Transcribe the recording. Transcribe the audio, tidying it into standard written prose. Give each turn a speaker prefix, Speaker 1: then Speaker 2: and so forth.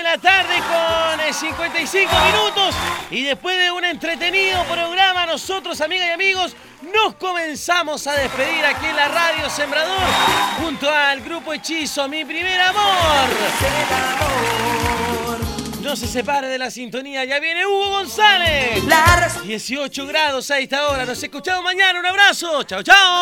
Speaker 1: la tarde con 55 minutos. Y después de un entretenido programa, nosotros, amigas y amigos, nos comenzamos a despedir aquí en la Radio Sembrador junto al Grupo Hechizo, Mi Primer Amor. No se separe de la sintonía, ya viene Hugo González. 18 grados a esta hora. Nos escuchamos mañana. Un abrazo. Chao, chao.